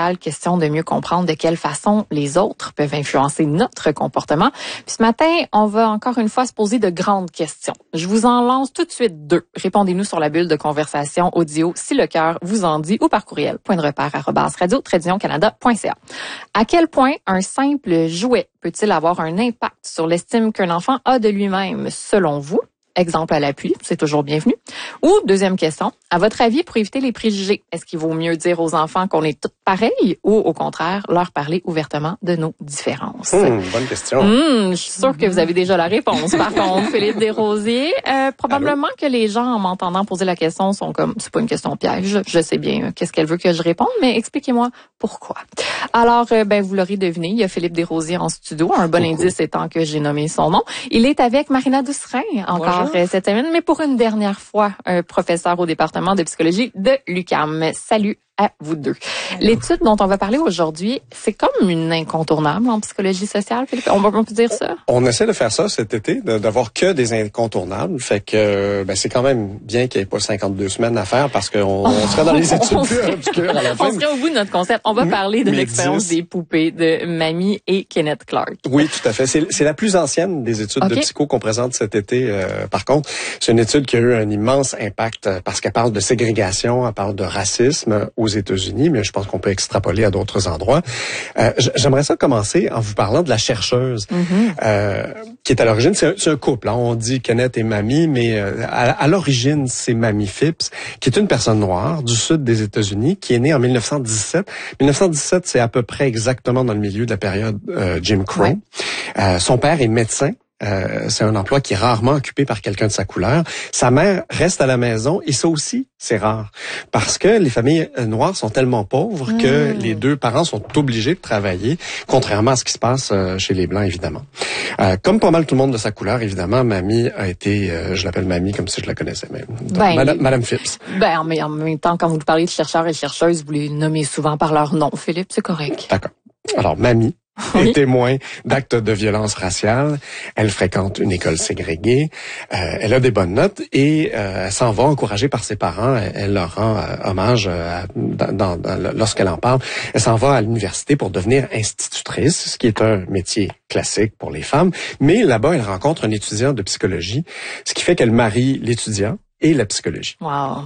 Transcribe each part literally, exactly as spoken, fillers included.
sociale, question de mieux comprendre de quelle façon les autres peuvent influencer notre comportement. Puis ce matin, on va encore une fois se poser de grandes questions. Je vous en lance tout de suite deux. Répondez-nous sur la bulle de conversation audio si le cœur vous en dit ou par courriel, point de repère arobase radio tiret canada point c a. À quel point un simple jouet peut-il avoir un impact sur l'estime qu'un enfant a de lui-même, selon vous? Exemple à l'appui, c'est toujours bienvenu. Ou, deuxième question, à votre avis, pour éviter les préjugés, est-ce qu'il vaut mieux dire aux enfants qu'on est tous pareils ou, au contraire, leur parler ouvertement de nos différences? Mmh, bonne question. Mmh, je suis sûre que vous avez déjà la réponse. Par contre, Philippe Desrosiers, euh, probablement Allô? Que les gens, en m'entendant poser la question, sont comme, c'est pas une question piège, je sais bien qu'est-ce qu'elle veut que je réponde, mais expliquez-moi pourquoi. Alors, euh, ben vous l'aurez deviné, il y a Philippe Desrosiers en studio, un bon Coucou. Indice étant que j'ai nommé son nom. Il est avec Marina Doucerin, encore Bonjour. Cette semaine, mais pour une dernière fois, un professeur au département de psychologie de l'U Q A M. Salut à vous deux. Alors. L'étude dont on va parler aujourd'hui, c'est comme une incontournable en psychologie sociale, Philippe. On, on peut dire ça? On essaie de faire ça cet été, de, d'avoir que des incontournables. Fait que ben, c'est quand même bien qu'il n'y ait pas cinquante-deux semaines à faire parce qu'on on serait dans les études plus obscures à la fin. On serait au bout de notre concept. On va parler de l'expérience des poupées de Mamie et Kenneth Clark. Oui, tout à fait. C'est, c'est la plus ancienne des études okay. de psycho qu'on présente cet été. Euh, par contre, c'est une étude qui a eu un immense impact parce qu'elle parle de ségrégation, elle parle de racisme aux États-Unis, mais je pense qu'on peut extrapoler à d'autres endroits. Euh, j'aimerais ça commencer en vous parlant de la chercheuse mm-hmm. euh, qui est à l'origine. C'est un, c'est un couple. Hein. On dit Kenneth et Mamie, mais euh, à, à l'origine, c'est Mamie Phipps, qui est une personne noire du sud des États-Unis, qui est née en dix-neuf cent dix-sept. dix-neuf cent dix-sept, c'est à peu près exactement dans le milieu de la période euh, Jim Crow. Ouais. Euh, son père est médecin. Euh, c'est un emploi qui est rarement occupé par quelqu'un de sa couleur. Sa mère reste à la maison et ça aussi, c'est rare. Parce que les familles noires sont tellement pauvres mmh. que les deux parents sont obligés de travailler, contrairement à ce qui se passe chez les Blancs, évidemment. Euh, comme pas mal tout le monde de sa couleur, évidemment, Mamie a été, euh, je l'appelle Mamie comme si je la connaissais même. Donc, ben, Madame, Madame Phipps. Ben, mais en même temps, quand vous parlez de chercheurs et chercheuses, vous les nommez souvent par leur nom, Philippe, c'est correct. D'accord. Alors, Mamie oui. est témoin d'actes de violence raciale. Elle fréquente une école ségrégée. Euh, elle a des bonnes notes et euh, elle s'en va encouragée par ses parents. Elle, elle leur rend euh, hommage euh, dans, dans, dans, lorsqu'elle en parle. Elle s'en va à l'université pour devenir institutrice, ce qui est un métier classique pour les femmes. Mais là-bas, elle rencontre un étudiant de psychologie, ce qui fait qu'elle marie l'étudiant et la psychologie. Wow.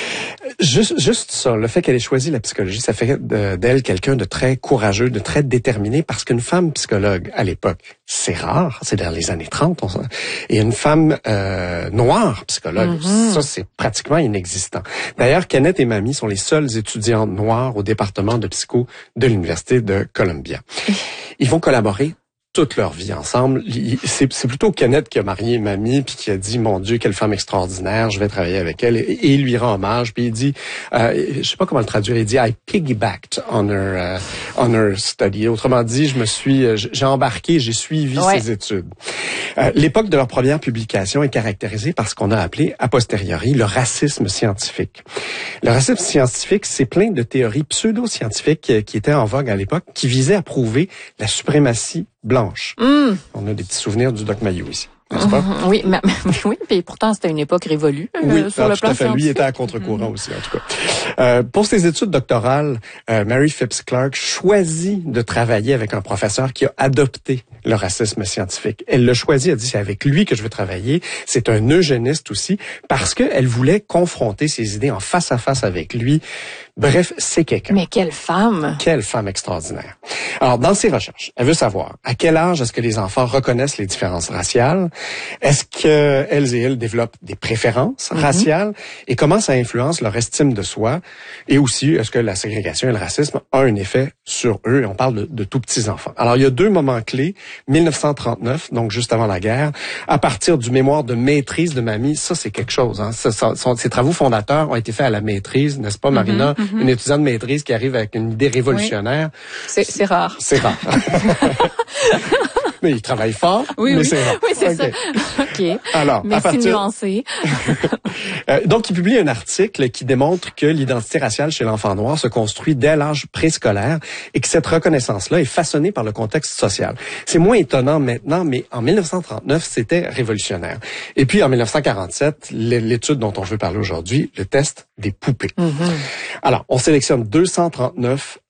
Juste, juste ça, le fait qu'elle ait choisi la psychologie, ça fait d'elle quelqu'un de très courageux, de très déterminé, parce qu'une femme psychologue, à l'époque, c'est rare, c'est dans les années trente, on, et une femme euh, noire psychologue, mm-hmm. ça, c'est pratiquement inexistant. D'ailleurs, Kenneth et Mamie sont les seuls étudiants noirs au département de psycho de l'Université de Columbia. Ils vont collaborer toute leur vie ensemble. C'est, c'est plutôt Kenneth qui a marié Mamie puis qui a dit, mon Dieu, quelle femme extraordinaire, je vais travailler avec elle. Et, et il lui rend hommage. Puis il dit, euh, je sais pas comment le traduire, il dit, I piggybacked on her, uh, on her study. Autrement dit, je me suis, j'ai embarqué, j'ai suivi ouais. ses études. Euh, l'époque de leur première publication est caractérisée par ce qu'on a appelé, a posteriori, le racisme scientifique. Le racisme scientifique, c'est plein de théories pseudo-scientifiques qui, qui étaient en vogue à l'époque, qui visaient à prouver la suprématie blanche. Mm. On a des petits souvenirs du Doc Mayou ici, n'est-ce pas? Mm-hmm. Oui, mais, mais oui, puis pourtant c'était une époque révolue euh, oui, sur non, le tout plan à fait. scientifique. Lui était à contre-courant mm. aussi, en tout cas. Euh, pour ses études doctorales, euh, Mary Phipps Clark choisit de travailler avec un professeur qui a adopté le racisme scientifique. Elle l'a choisi, elle dit, c'est avec lui que je veux travailler. C'est un eugéniste aussi, parce qu'elle voulait confronter ses idées en face à face avec lui. Bref, c'est quelqu'un. Mais quelle femme! Quelle femme extraordinaire. Alors, dans ses recherches, elle veut savoir à quel âge est-ce que les enfants reconnaissent les différences raciales? Est-ce qu'elles et elles développent des préférences mm-hmm. raciales? Et comment ça influence leur estime de soi? Et aussi, est-ce que la ségrégation et le racisme ont un effet sur eux? Et on parle de, de tout petits enfants. Alors, il y a deux moments clés. dix-neuf cent trente-neuf, donc juste avant la guerre, à partir du mémoire de maîtrise de Mamie, ça, c'est quelque chose. Hein. Ça, ça, son, ses travaux fondateurs ont été faits à la maîtrise, n'est-ce pas, Marina? Mm-hmm. Une étudiante de maîtrise qui arrive avec une idée révolutionnaire. Oui. C'est, c'est rare. C'est rare. Mais il travaille fort, oui, mais oui. c'est rare. Oui, c'est okay. ça. OK. Alors, Merci à partir... nuancé. euh, donc, il publie un article qui démontre que l'identité raciale chez l'enfant noir se construit dès l'âge préscolaire et que cette reconnaissance-là est façonnée par le contexte social. C'est moins étonnant maintenant, mais en dix-neuf cent trente-neuf, c'était révolutionnaire. Et puis, en dix-neuf cent quarante-sept, l'étude dont on veut parler aujourd'hui, le test des poupées. Mm-hmm. Alors, on sélectionne deux cent trente-neuf